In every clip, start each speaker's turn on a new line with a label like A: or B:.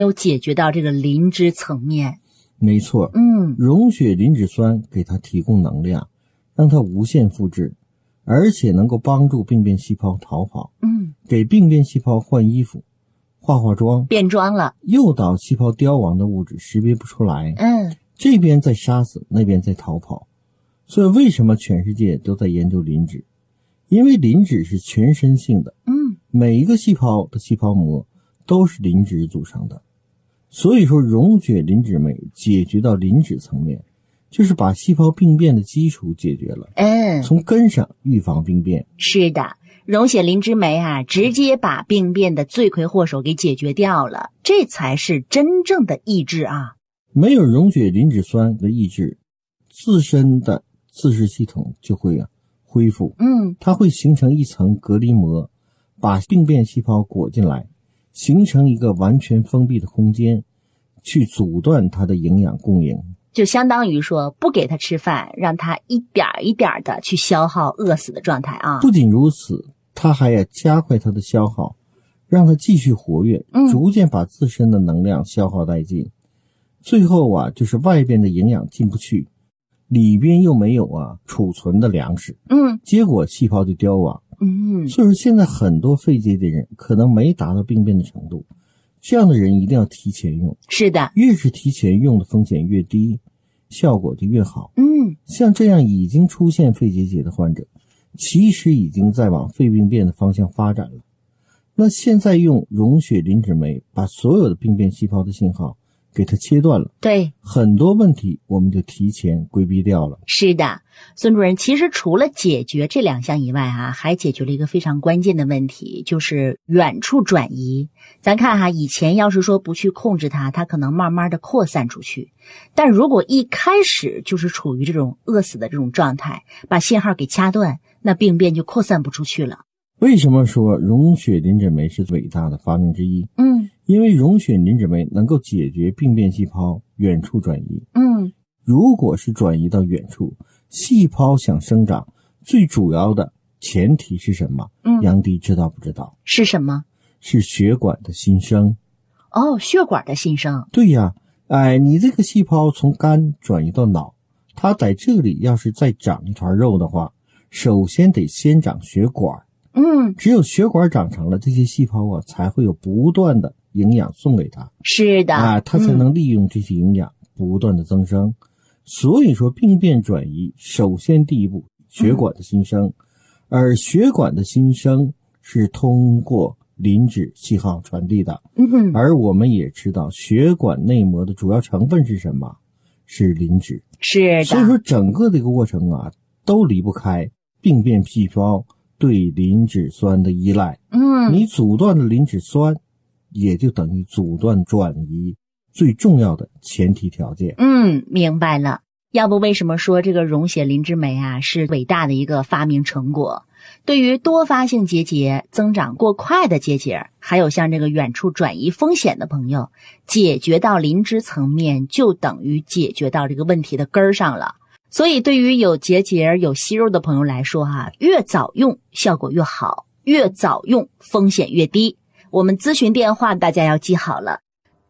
A: 有解决到这个磷脂层面。
B: 没错，溶血磷脂酸给它提供能量，让它无限复制，而且能够帮助病变细胞逃跑，给病变细胞换衣服、化妆、
A: 变装了，
B: 诱导细胞凋亡的物质识别不出来，这边在杀死，那边在逃跑。所以为什么全世界都在研究磷脂？因为磷脂是全身性的，每一个细胞的细胞膜都是磷脂组成的。所以说溶血磷脂酶解决到磷脂层面，就是把细胞病变的基础解决了，从根上预防病变。
A: 是的，溶血磷脂酶直接把病变的罪魁祸首给解决掉了，这才是真正的抑制啊。
B: 没有溶血磷脂酸的抑制，自身的自噬系统就会恢复，它会形成一层隔离膜，把病变细胞裹进来，形成一个完全封闭的空间，去阻断它的营养供应。
A: 就相当于说不给它吃饭，让它一点一点的去消耗饿死的状态啊。
B: 不仅如此，它还要加快它的消耗，让它继续活跃，逐渐把自身的能量消耗殆尽。最后就是外边的营养进不去，里边又没有储存的粮食，结果细胞就凋亡。所以说现在很多肺结节人可能没达到病变的程度，这样的人一定要提前用。
A: 是的，
B: 越是提前用的风险越低，效果就越好。像这样已经出现肺结节的患者，其实已经在往肺病变的方向发展了。那现在用溶血磷脂酶把所有的病变细胞的信号给它切断了，
A: 对，
B: 很多问题我们就提前规避掉了。
A: 是的，孙主任，其实除了解决这两项以外还解决了一个非常关键的问题，就是远处转移。咱看以前要是说不去控制它可能慢慢的扩散出去，但如果一开始就是处于这种饿死的这种状态，把信号给掐断，那病变就扩散不出去了。
B: 为什么说溶血磷脂酶是伟大的发明之一？因为溶血磷脂酶能够解决病变细胞远处转移。如果是转移到远处，细胞想生长，最主要的前提是什么？杨迪知道不知道？
A: 是什么？
B: 是血管的新生。
A: 血管的新生。
B: 对呀，你这个细胞从肝转移到脑，它在这里要是再长一团肉的话，首先得先长血管。只有血管长成了，这些细胞才会有不断的营养送给它。
A: 是的，
B: 它才能利用这些营养不断的增生。所以说病变转移首先第一步血管的新生，而血管的新生是通过磷脂信号传递的。而我们也知道血管内膜的主要成分是什么？是磷脂。是的，所以说整个这个过程都离不开病变细胞对磷脂酸的依赖。你阻断了磷脂酸，也就等于阻断转移最重要的前提条件。
A: 明白了。要不为什么说这个溶血磷脂酶是伟大的一个发明成果？对于多发性结节、增长过快的结节，还有像这个远处转移风险的朋友，解决到磷脂层面，就等于解决到这个问题的根儿上了。所以对于有结节、有息肉的朋友来说越早用效果越好，越早用风险越低。我们咨询电话大家要记好了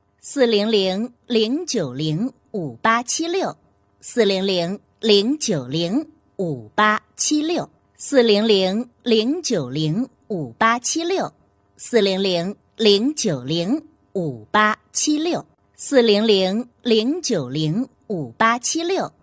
A: ，400-090-5876 400-090-5876 400-090-5876 400-090-5876 400-090-5876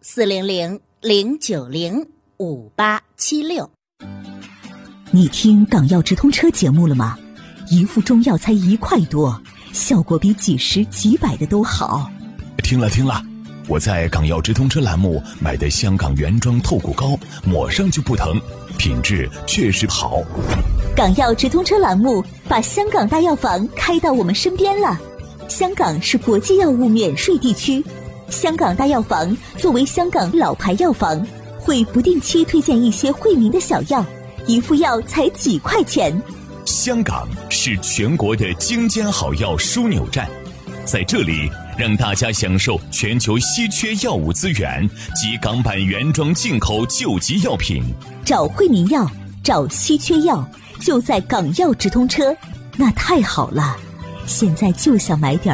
A: 400-090-5876。
C: 你听港药直通车节目了吗？一副中药才1块多，效果比几十几百的都好。
D: 听了，我在港药直通车栏目买的香港原装透骨膏，抹上就不疼，品质确实好。
C: 港药直通车栏目把香港大药房开到我们身边了。香港是国际药物免税地区，香港大药房作为香港老牌药房，会不定期推荐一些惠民的小药，一副药才几块钱。
D: 香港是全国的精尖好药枢纽站，在这里让大家享受全球稀缺药物资源及港版原装进口救急药品。
C: 找惠民药，找稀缺药，就在港药直通车，那太好了。 现在就想买点